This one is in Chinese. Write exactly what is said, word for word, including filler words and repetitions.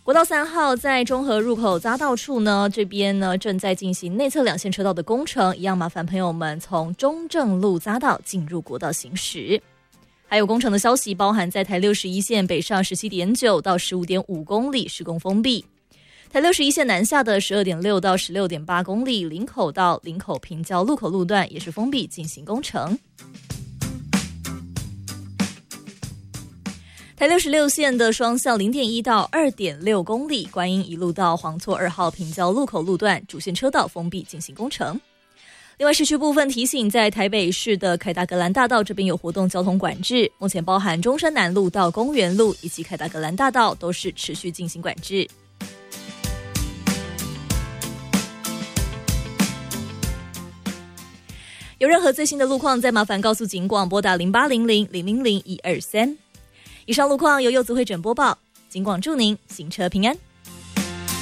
国道三号在中和入口匝道处呢，这边呢正在进行内侧两线车道的工程，一样麻烦朋友们从中正路匝道进入国道行驶。还有工程的消息，包含在台六十一线北上 十七点九 到 十五点五 公里施工封闭，台六十一线南下的 十二点六 到 十六点八 公里林口到林口平交路口路段也是封闭进行工程。台六十六线的双向 零点一 到 二点六 公里观音一路到黄厝二号平交路口路段主线车道封闭进行工程。另外市区部分提醒，在台北市的凯达格兰大道这边有活动交通管制，目前包含中山南路到公园路以及凯达格兰大道都是持续进行管制。有任何最新的路况，再麻烦告诉警广拨打零八零零零零零一二三。以上路况由柚子会诊播报，警广祝您行车平安。